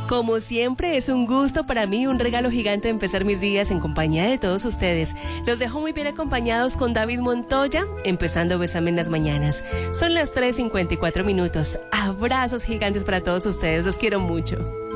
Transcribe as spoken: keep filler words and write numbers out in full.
Como siempre, es un gusto para mí, un regalo gigante empezar mis días en compañía de todos ustedes. Los dejo muy bien acompañados con David Montoya, empezando Bésame en las mañanas. Son las tres cincuenta y cuatro minutos. Abrazos gigantes para todos ustedes, los quiero mucho.